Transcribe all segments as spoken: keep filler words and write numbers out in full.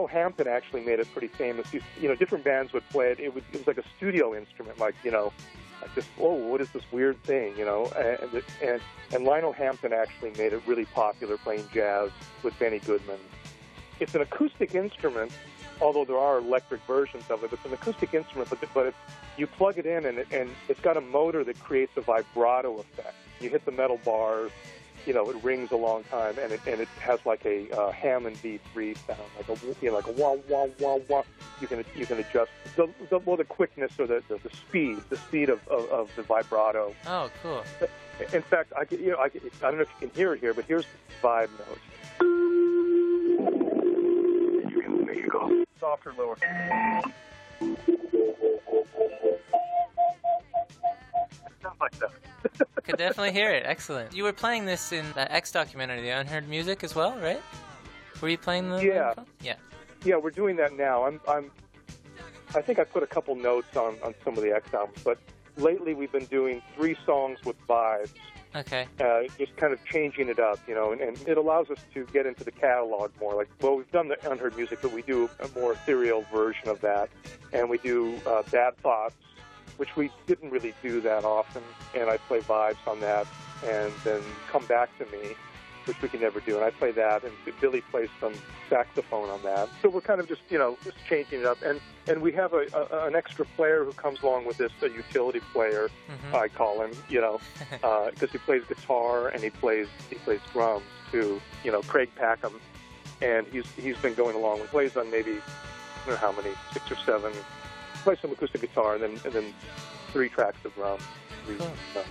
Lionel Hampton actually made it pretty famous. You, you know, different bands would play it. It, would, it was like a studio instrument, like, you know, like this, oh, what is this weird thing, you know? And, and, and Lionel Hampton actually made it really popular playing jazz with Benny Goodman. It's an acoustic instrument, although there are electric versions of it. It's an acoustic instrument, but, but it's, you plug it in, and, it, and it's got a motor that creates a vibrato effect. You hit the metal bars, you know, it rings a long time, and it and it has like a uh, Hammond B three sound, like a you know, like a wah wah wah wah. You can you can adjust the, the well the quickness or the, the, the speed, the speed of, of, of the vibrato. Oh, cool. In fact, I can, you know I, can, I don't know if you can hear it here, but here's the vibe note. You can make it go softer, lower. Sounds like that. Could definitely hear it. Excellent. You were playing this in that X documentary, The Unheard Music, as well, right? Were you playing the yeah microphone? Yeah. Yeah, we're doing that now. I'm I'm I think I put a couple notes on, on some of the X albums, but lately we've been doing three songs with vibes. Okay. Uh, just kind of changing it up, you know, and, and it allows us to get into the catalog more. Like, well, we've done the Unheard Music, but we do a more ethereal version of that, and we do uh, Bad Thoughts, which we didn't really do that often, and I play vibes on that, and then Come Back to Me, which we can never do, and I play that, and Billy plays some saxophone on that. So we're kind of just, you know, just changing it up, and, and we have a, a an extra player who comes along with this, a utility player, mm-hmm. I call him, you know, because uh, he plays guitar and he plays he plays drums too, you know, Craig Packham, and he's he's been going along and plays on maybe, I don't know how many, six or seven. Play some acoustic guitar, and then and then three tracks of drums. Cool.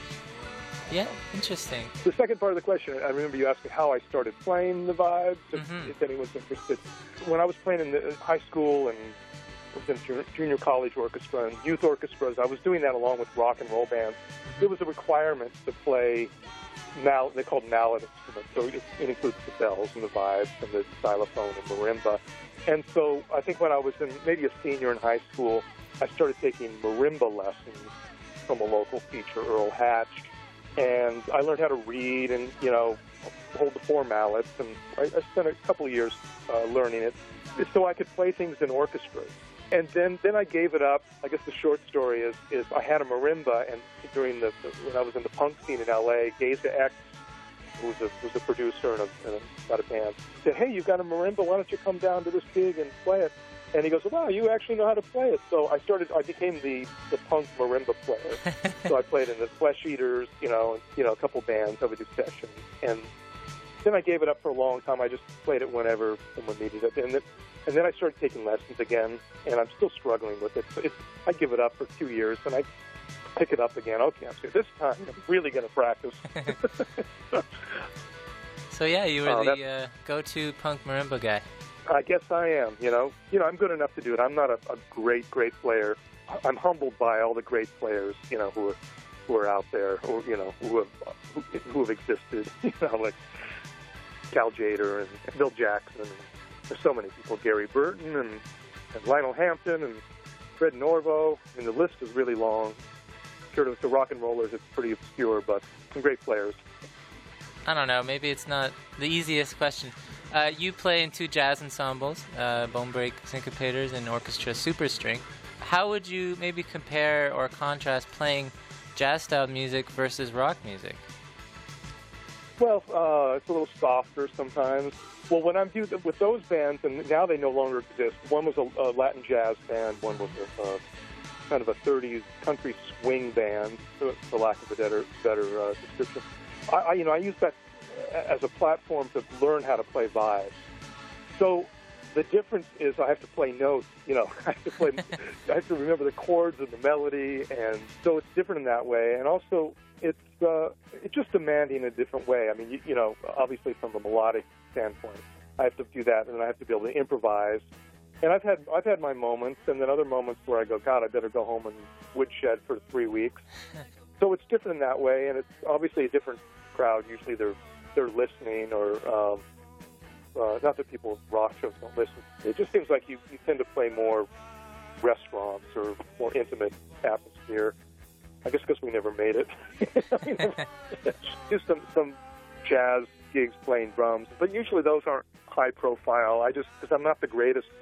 Yeah, interesting. The second part of the question, I remember you asking how I started playing the vibes, if, mm-hmm. if anyone's interested. When I was playing in the high school and in junior college orchestra and youth orchestras, I was doing that along with rock and roll bands. It was a requirement to play, mal- they're called mallet instruments, so it, it includes the bells and the vibes and the xylophone and marimba. And so I think when I was in maybe a senior in high school, I started taking marimba lessons from a local teacher, Earl Hatch, and I learned how to read and, you know, hold the four mallets, and I, I spent a couple of years uh, learning it so I could play things in orchestras. And then, then I gave it up. I guess the short story is, is I had a marimba, and during the, the when I was in the punk scene in L A, Geza X, who was a, was a producer and, a, and a, got a band, said, hey, you've got a marimba, why don't you come down to this gig and play it? And he goes, wow, you actually know how to play it. So I started, I became the, the punk marimba player. So I played in the Flesh Eaters, you know, and, you know, a couple bands. I would do sessions. And then I gave it up for a long time. I just played it whenever someone needed it. And then, and then I started taking lessons again, and I'm still struggling with it. So it's, I give it up for two years, and I pick it up again. Okay, I'm this time I'm really going to practice. So, yeah, you were uh, the uh, go-to punk marimba guy. I guess I am, you know. You know, I'm good enough to do it. I'm not a, a great, great player. I'm humbled by all the great players, you know, who are who are out there, or you know, who have who, who have existed. You know, like Cal Jader and, and Bill Jackson. And there's so many people. Gary Burton and, and Lionel Hampton and Fred Norvo. I mean, the list is really long. Sure, to, to rock and rollers, it's pretty obscure, but some great players. I don't know. Maybe it's not the easiest question. Uh, you play in two jazz ensembles, uh, Bone Break Syncopators and Orchestra Superstring. How would you maybe compare or contrast playing jazz-style music versus rock music? Well, uh, it's a little softer sometimes. Well, when I'm doing with those bands, and now they no longer exist. One was a, a Latin jazz band. One was a, a kind of a thirties country swing band, for lack of a better, better uh, description. I, I, you know, I use that as a platform to learn how to play vibes. So the difference is I have to play notes, you know, I have to play, I have to remember the chords and the melody, and so it's different in that way. And also it's uh, it's just demanding in a different way. I mean, you, you know, obviously from a melodic standpoint, I have to do that, and I have to be able to improvise. And I've had I've had my moments, and then other moments where I go, God, I better go home and woodshed for three weeks. So it's different in that way, and it's obviously a different crowd. Usually they're they're listening, or um, uh, not that people at rock shows don't listen. It just seems like you, you tend to play more restaurants or more intimate atmosphere. I guess because we never made it. we never, do some some jazz gigs playing drums, but usually those aren't high profile. I just because I'm not the greatest